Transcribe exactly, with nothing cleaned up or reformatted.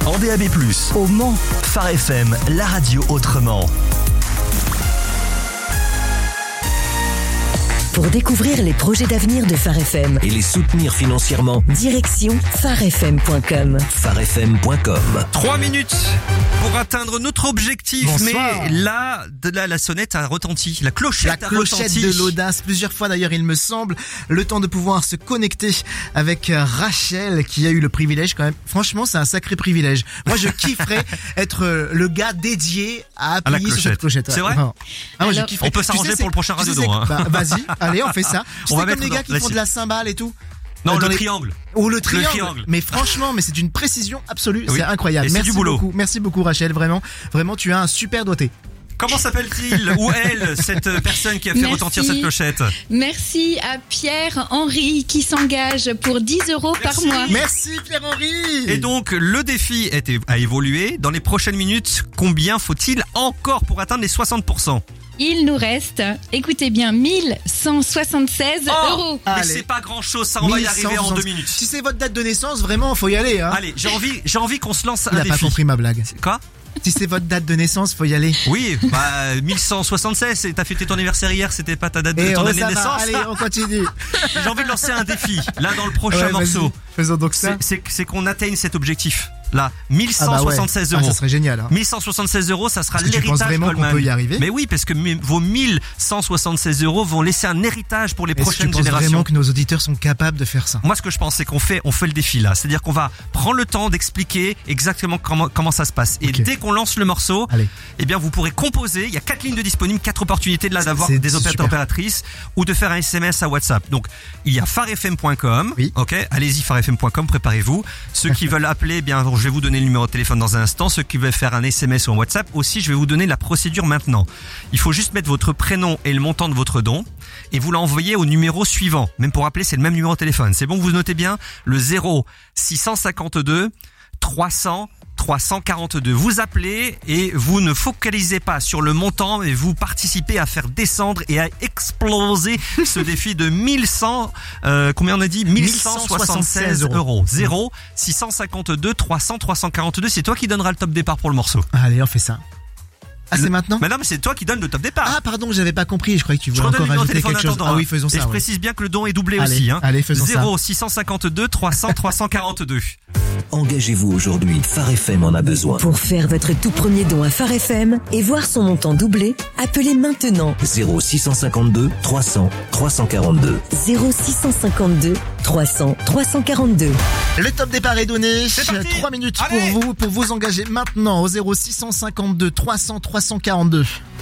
en D A B plus, au Mans. Phare F M, la radio autrement. Pour découvrir les projets d'avenir de Phare F M et les soutenir financièrement, direction phare f m point com. phare f m point com. Trois minutes pour atteindre notre objectif. Bonsoir. Mais là, de là, la sonnette a retenti. La clochette La a clochette retenti. de l'audace, plusieurs fois d'ailleurs il me semble, le temps de pouvoir se connecter avec Rachel qui a eu le privilège quand même. Franchement c'est un sacré privilège. Moi je kifferais être le gars dédié à appuyer clochette. sur cette clochette. C'est vrai? Enfin, ah, moi, je Alors, kifferais. on peut Tu s'arranger sais, pour le prochain tu sais, Radio c'est- Don, hein. bah, vas-y, allez on fait ça. Tu On sais va comme mettre les gars dans- qui là, font c'est- de la cymbale et tout. Non, Euh, dans le les- triangle. Ou le triangle. triangle. Mais franchement, mais c'est d'une précision absolue, Oui. c'est incroyable. Et c'est Merci du boulot. beaucoup, merci beaucoup Rachel, vraiment, vraiment tu as un super doigté. Comment s'appelle-t-il ou elle, cette personne qui a fait Merci. retentir cette clochette? Merci à Pierre-Henri qui s'engage pour dix euros par Merci. mois. Merci Pierre-Henri. Et donc, le défi est- a évolué. Dans les prochaines minutes, combien faut-il encore pour atteindre les soixante pour cent? Il nous reste, écoutez bien, mille cent soixante-seize euros. Mais Allez. c'est pas grand-chose, ça, on va y arriver en mille cent soixante. deux minutes. Si c'est votre date de naissance, vraiment, faut y aller. Hein. Allez, j'ai envie, j'ai envie qu'on se lance Il un a pas défi. compris ma blague. Quoi? Si c'est votre date de naissance, faut y aller. Oui, bah mille cent soixante-seize, et t'as fêté ton anniversaire hier, c'était pas ta date de Et ton oh, année ça de va. naissance. Allez, on continue. J'ai envie de lancer un défi, là dans le prochain Ouais, vas-y. morceau. Faisons donc ça. C'est, c'est, c'est qu'on atteigne cet objectif. Là, mille Ah cent bah ouais. soixante-seize Ah, euros. ça serait génial. Hein. mille cent soixante-seize euros, ça sera Est-ce que tu l'héritage penses vraiment qu'on Goldman. peut y arriver? Mais oui, parce que mi- vos mille cent soixante-seize euros vont laisser un héritage pour les Est-ce que tu prochaines penses générations. vraiment que nos auditeurs sont capables de faire ça? Moi, ce que je pense, c'est qu'on fait, on fait le défi là. C'est-à-dire qu'on va prendre le temps d'expliquer exactement comment, comment ça se passe. Et Ok. dès qu'on lance le morceau, Allez. eh bien, vous pourrez composer. Il y a quatre lignes de disponibles, quatre opportunités de là d'avoir C'est des super. opérateurs opératrices ou de faire un S M S à WhatsApp. Donc, il y a phare f m point com. Oui. Ok. Allez-y, phare f m point com, préparez-vous. Ceux qui veulent appeler, eh bien, je vais vous donner le numéro de téléphone dans un instant. Ceux qui veulent faire un S M S ou un WhatsApp aussi, je vais vous donner la procédure maintenant. Il faut juste mettre votre prénom et le montant de votre don et vous l'envoyez au numéro suivant. Même pour appeler, c'est le même numéro de téléphone. C'est bon, vous notez bien le zéro six cent cinquante-deux trois cents trois cent quarante-deux. Vous appelez et vous ne focalisez pas sur le montant, mais vous participez à faire descendre et à exploser ce défi de mille cent, euh, combien on a dit? mille cent soixante-seize euros. zéro six cent cinquante-deux trois cents trois cent quarante-deux. C'est toi qui donneras le top départ pour le morceau. Allez, on fait ça. Ah, c'est maintenant? Mais non, mais c'est toi qui donne le top départ. Ah, pardon, j'avais pas compris. Je croyais que tu Je voulais redonne encore le numéro de ajouter téléphone quelque chose. attendant. Ah oui, faisons Et ça. je ouais. précise bien que le don est doublé Allez, aussi. Hein. allez, faisons ça. zéro six cent cinquante-deux trois cents trois cent quarante-deux. Engagez-vous aujourd'hui, Phare F M en a besoin. Pour faire votre tout premier don à Phare F M et voir son montant doublé, appelez maintenant zéro six cent cinquante-deux trois cents trois cent quarante-deux. zéro six cent cinquante-deux trois cents trois cent quarante-deux. Le top départ est donné. C'est parti. Trois minutes Allez. pour vous, pour vous engager maintenant au zéro six cent cinquante-deux trois cents trois cent quarante-deux.